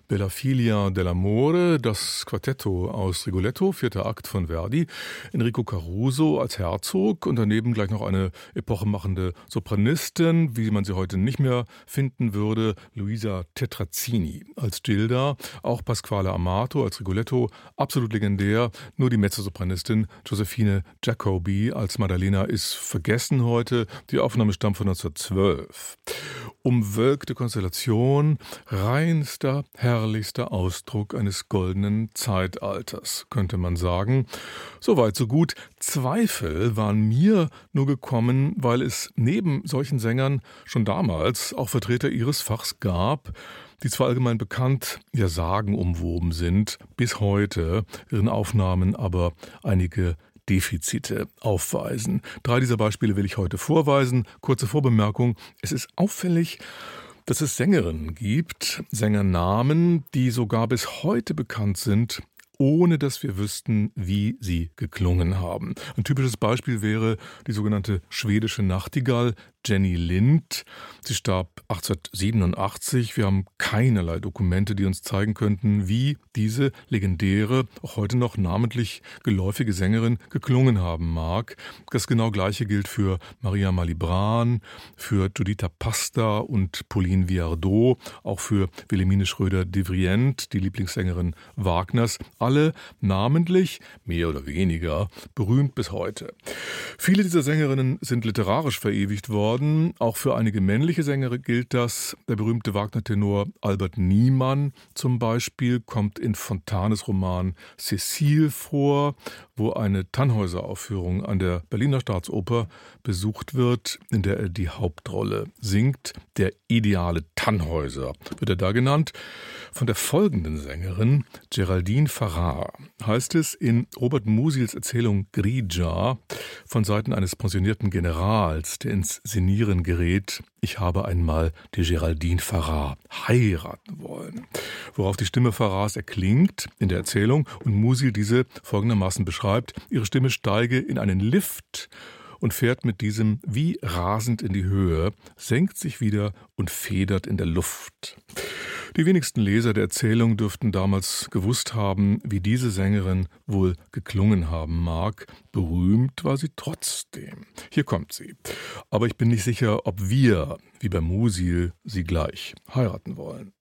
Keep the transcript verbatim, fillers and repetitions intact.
Bella figlia dell'amore, das Quartetto aus Rigoletto, vierter Akt von Verdi, Enrico Caruso als Herzog und daneben gleich noch eine epochemachende Sopranistin, wie man sie heute nicht mehr finden würde, Luisa Tetrazzini als Gilda, auch Pasquale Amato als Rigoletto, absolut legendär, nur die Mezzosopranistin Josephine Jacobi als Maddalena ist vergessen heute, die Aufnahme stammt von neunzehnhundertzwölf. Umwölkte Konstellation, reinster, herrlichster Ausdruck eines goldenen Zeitalters, könnte man sagen. Soweit, so gut. Zweifel waren mir nur gekommen, weil es neben solchen Sängern schon damals auch Vertreter ihres Fachs gab, die zwar allgemein bekannt, ja sagenumwoben sind, bis heute, ihren Aufnahmen aber einige Defizite aufweisen. Drei dieser Beispiele will ich heute vorweisen. Kurze Vorbemerkung, es ist auffällig, dass es Sängerinnen gibt, Sängernamen, die sogar bis heute bekannt sind, ohne dass wir wüssten, wie sie geklungen haben. Ein typisches Beispiel wäre die sogenannte schwedische Nachtigall, Jenny Lind. Sie starb achtzehnhundertsiebenundachtzig. Wir haben keinerlei Dokumente, die uns zeigen könnten, wie diese legendäre, auch heute noch namentlich geläufige Sängerin geklungen haben mag. Das genau Gleiche gilt für Maria Malibran, für Giuditta Pasta und Pauline Viardot, auch für Wilhelmine Schröder-Devrient, die Lieblingssängerin Wagners. Alle namentlich, mehr oder weniger, berühmt bis heute. Viele dieser Sängerinnen sind literarisch verewigt worden. Auch für einige männliche Sänger gilt das. Der berühmte Wagner-Tenor Albert Niemann zum Beispiel kommt in Fontanes Roman Cécile vor, wo eine Tannhäuser-Aufführung an der Berliner Staatsoper besucht wird, in der er die Hauptrolle singt. Der ideale Tannhäuser wird er da genannt. Von der folgenden Sängerin, Geraldine Farrar, heißt es in Robert Musils Erzählung Grigia von Seiten eines pensionierten Generals, der ins Senieren gerät: Ich habe einmal die Geraldine Farrar heiraten wollen. Worauf die Stimme Farrars erklingt in der Erzählung und Musil diese folgendermaßen beschreibt: Ihre Stimme steige in einen Lift und fährt mit diesem wie rasend in die Höhe, senkt sich wieder und federt in der Luft. Die wenigsten Leser der Erzählung dürften damals gewusst haben, wie diese Sängerin wohl geklungen haben mag. Berühmt war sie trotzdem. Hier kommt sie. Aber ich bin nicht sicher, ob wir, wie bei Musil, sie gleich heiraten wollen.